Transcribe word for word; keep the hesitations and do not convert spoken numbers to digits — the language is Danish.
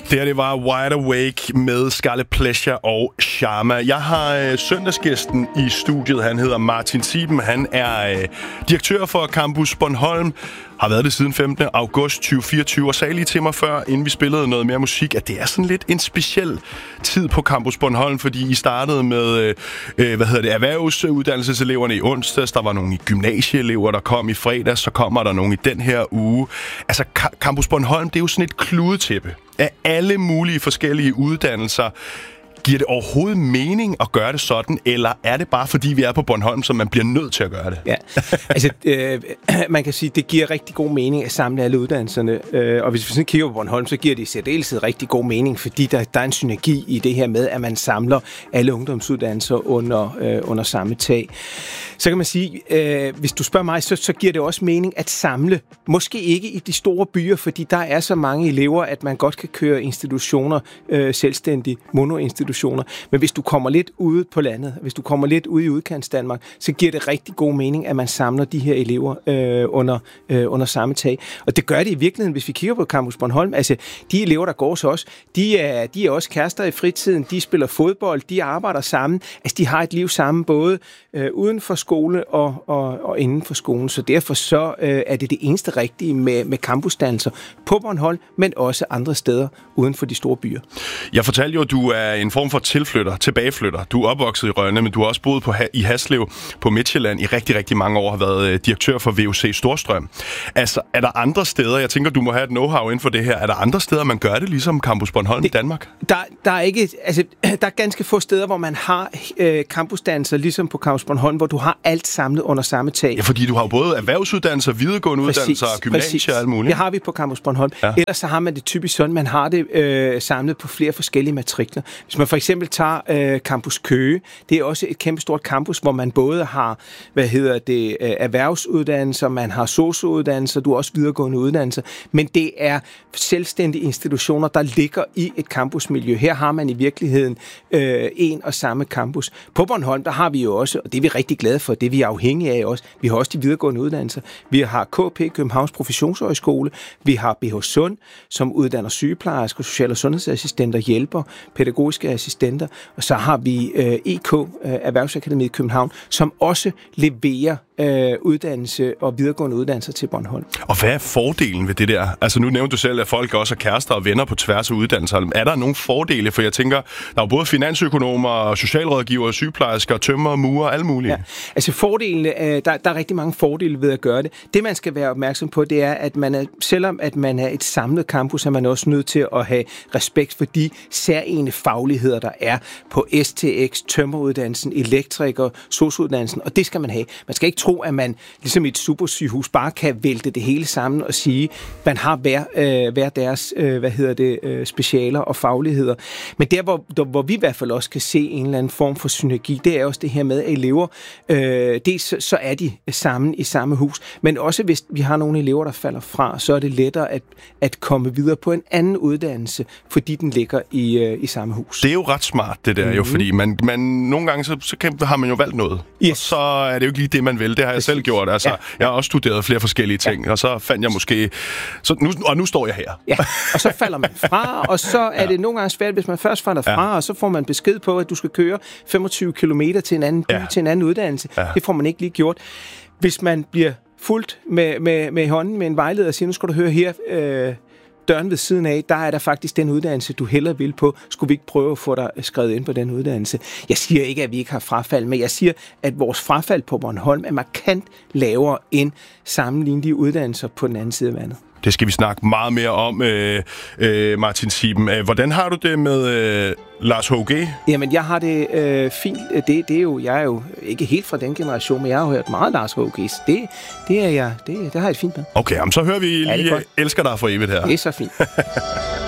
Det her, det var Wide Awake med Scarlet Pleasure og Sharma. Jeg har øh, søndagsgæsten i studiet. Han hedder Martin Sieben. Han er øh, direktør for Campus Bornholm. Har været det siden femtende august tyve fireogtyve. Og sagde lige til mig før, inden vi spillede noget mere musik, at det er sådan lidt en speciel tid på Campus Bornholm, fordi I startede med øh, hvad hedder det, erhvervsuddannelseseleverne i onsdags. Der var nogle gymnasieelever, der kom i fredags. Så kommer der nogle i den her uge. Altså, Campus Bornholm, det er jo sådan et kludetæppe af alle mulige forskellige uddannelser. Giver det overhovedet mening at gøre det sådan, eller er det bare fordi vi er på Bornholm, så man bliver nødt til at gøre det? Ja, altså øh, man kan sige, det giver rigtig god mening at samle alle uddannelserne, øh, og hvis vi sådan kigger på Bornholm, så giver det i særdeleshed rigtig god mening, fordi der, der er en synergi i det her med, at man samler alle ungdomsuddannelser under, øh, under samme tag. Så kan man sige, øh, hvis du spørger mig, så, så giver det også mening at samle, måske ikke i de store byer, fordi der er så mange elever, at man godt kan køre institutioner øh, selvstændigt, monoinstitutioner. Men hvis du kommer lidt ude på landet, hvis du kommer lidt ude i udkants Danmark, så giver det rigtig god mening, at man samler de her elever øh, under, øh, under samme tag. Og det gør det i virkeligheden, hvis vi kigger på Campus Bornholm. Altså, de elever, der går til os, de er, de er også kærester i fritiden, de spiller fodbold, de arbejder sammen. Altså, de har et liv sammen, både øh, uden for skole og, og, og inden for skolen. Så derfor så øh, er det det eneste rigtige med, med campusdannelser på Bornholm, men også andre steder uden for de store byer. Jeg fortalte jo, at du er en form for tilflytter, tilbageflytter. Du er opvokset i Rønne, men du har også boet på, i Haslev på Midtjylland i rigtig, rigtig mange år, har været direktør for V U C Storstrøm. Altså, er der andre steder, jeg tænker, du må have et know-how inden for det her, er der andre steder, man gør det ligesom Campus Bornholm det, i Danmark? Der, der er ikke, altså, der er ganske få steder, hvor man har øh, campusdannelser, ligesom på Campus Bornholm, hvor du har alt samlet under samme tag. Ja, fordi du har jo både erhvervsuddannelser, videregående præcis, uddannelser, gymnasier og alt muligt. Det har vi på Campus Bornholm. Ja. Ellers så har man det typisk sådan, man har det øh, samlet på flere forskellige matrikler. Hvis man for eksempel tager øh, Campus Køge, det er også et kæmpestort campus, hvor man både har, hvad hedder det, øh, erhvervsuddannelser, man har sosu-uddannelser, du har også videregående uddannelser, men det er selvstændige institutioner, der ligger i et campusmiljø. Her har man i virkeligheden øh, en og samme campus. På Bornholm, der har vi jo også, og det er vi rigtig glade for, det er vi afhængige af også, vi har også de videregående uddannelser. Vi har K P, Københavns Professionshøjskole, vi har B H Sund, som uddanner sygeplejersker, social- og sundhedsassistenter, hjælper, pædagogiske assistenter, og så har vi øh, E K, øh, Erhvervsakademiet i København, som også leverer øh, uddannelse og videregående uddannelser til Bornholm. Og hvad er fordelen ved det der? Altså nu nævnte du selv, at folk også er kærester og venner på tværs af uddannelser. Er der nogle fordele? For jeg tænker, der er jo både finansøkonomer, socialrådgivere, sygeplejersker, tømrer, murer, alt muligt. Ja. Altså fordelene, øh, der, der er rigtig mange fordele ved at gøre det. Det man skal være opmærksom på, det er, at man er, selvom at man er et samlet campus, er man også nødt til at have respekt for de særegne fagligheder, der er på S T X, tømreruddannelsen, elektriker, sosu-uddannelsen, og det skal man have. Man skal ikke tro, at man ligesom i et supersygehus bare kan vælte det hele sammen og sige, man har hver, øh, hver deres øh, hvad hedder det, øh, specialer og fagligheder. Men der, hvor, der, hvor vi i hvert fald også kan se en eller anden form for synergi, det er også det her med, at elever, øh, dels så, så er de sammen i samme hus, men også hvis vi har nogle elever, der falder fra, så er det lettere at, at komme videre på en anden uddannelse, fordi den ligger i, øh, i samme hus. Det er jo ret smart, det der, mm-hmm. jo, fordi man, man, nogle gange så, så kan, har man jo valgt noget, yes. og så er det jo ikke lige det, man vil. Det har jeg Præcis. selv gjort. Altså, ja. Jeg har også studeret flere forskellige ting, ja. og så fandt jeg måske... Så nu, og nu står jeg her. Ja, og så falder man fra, og så er ja. det nogle gange svært, hvis man først falder fra, ja. og så får man besked på, at du skal køre femogtyve kilometer til en anden by, ja. til en anden uddannelse. Ja. Det får man ikke lige gjort. Hvis man bliver fuldt med, med, med hånden med en vejleder og siger, nu skal du høre her... Øh, døren ved siden af, der er der faktisk den uddannelse, du hellere vil på. Skulle vi ikke prøve at få dig skrevet ind på den uddannelse? Jeg siger ikke, at vi ikke har frafald, men jeg siger, at vores frafald på Bornholm er markant lavere end sammenlignende uddannelser på den anden side af vandet. Det skal vi snakke meget mere om, øh, øh, Martin Sieben. Hvordan har du det med øh, Lars H G? Jamen, jeg har det øh, fint. Det, det er jo, jeg er jo ikke helt fra den generation, men jeg har hørt meget Lars H G. Det, det, er jeg, det, det har jeg et fint med. Okay, jamen, så hører vi lige ja, Elsker dig for evigt her. Det er så fint.